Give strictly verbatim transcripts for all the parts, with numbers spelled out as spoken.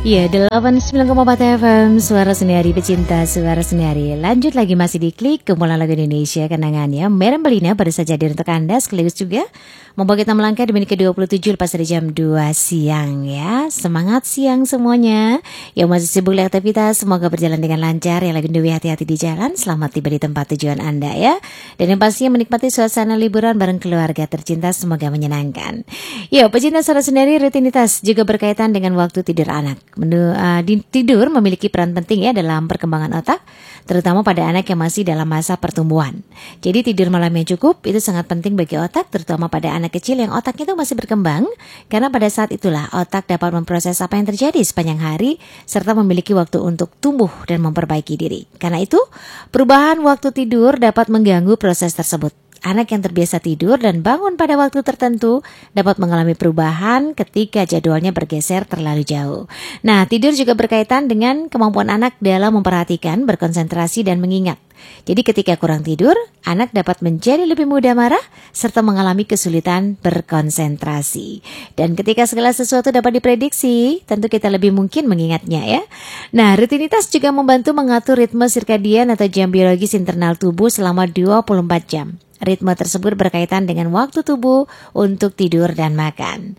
Ya, delapan puluh sembilan koma empat F M, Suara Seniari Pecinta Suara Seniari. Lanjut lagi masih di Klik, kumpulan lagu Indonesia kenangannya. Merem Belina baru saja hadir untuk Anda, sekaligus juga membawa kita melangkah di menit ke dua puluh tujuh lepas dari jam dua siang ya. Semangat siang semuanya. Yang masih sibuk aktivitas, semoga berjalan dengan lancar. Yang lagi dewi hati-hati di jalan, selamat tiba di tempat tujuan Anda ya. Dan yang pastinya menikmati suasana liburan bareng keluarga tercinta, semoga menyenangkan. Ya, pecinta Suara Seniari, rutinitas juga berkaitan dengan waktu tidur anak. Menu, uh, tidur memiliki peran penting ya dalam perkembangan otak, terutama pada anak yang masih dalam masa pertumbuhan. Jadi tidur malam yang cukup itu sangat penting bagi otak, terutama pada anak kecil yang otaknya itu masih berkembang, karena pada saat itulah otak dapat memproses apa yang terjadi sepanjang hari, serta memiliki waktu untuk tumbuh dan memperbaiki diri. Karena itu, perubahan waktu tidur dapat mengganggu proses tersebut. Anak yang terbiasa tidur dan bangun pada waktu tertentu dapat mengalami perubahan ketika jadwalnya bergeser terlalu jauh. Nah, tidur juga berkaitan dengan kemampuan anak dalam memperhatikan, berkonsentrasi, dan mengingat. Jadi ketika kurang tidur, anak dapat menjadi lebih mudah marah serta mengalami kesulitan berkonsentrasi. Dan ketika segala sesuatu dapat diprediksi, tentu kita lebih mungkin mengingatnya ya. Nah, rutinitas juga membantu mengatur ritme sirkadian atau jam biologis internal tubuh selama dua puluh empat jam. Ritme tersebut berkaitan dengan waktu tubuh untuk tidur dan makan.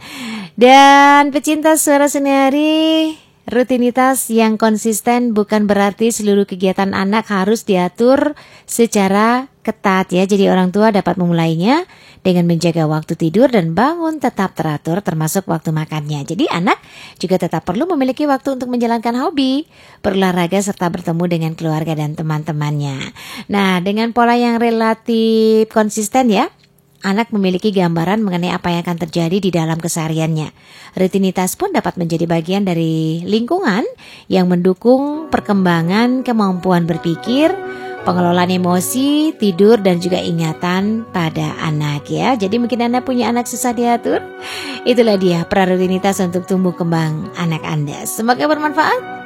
Dan pecinta Suara Seniari, rutinitas yang konsisten bukan berarti seluruh kegiatan anak harus diatur secara ketat ya. Jadi orang tua dapat memulainya dengan menjaga waktu tidur dan bangun tetap teratur, termasuk waktu makannya. Jadi anak juga tetap perlu memiliki waktu untuk menjalankan hobi, berolahraga, serta bertemu dengan keluarga dan teman-temannya. Nah, dengan pola yang relatif konsisten ya, anak memiliki gambaran mengenai apa yang akan terjadi di dalam kesehariannya. Rutinitas pun dapat menjadi bagian dari lingkungan yang mendukung perkembangan kemampuan berpikir, pengelolaan emosi, tidur, dan juga ingatan pada anak ya. Jadi mungkin Anda punya anak susah diatur. Itulah dia peran rutinitas untuk tumbuh kembang anak Anda. Semoga bermanfaat.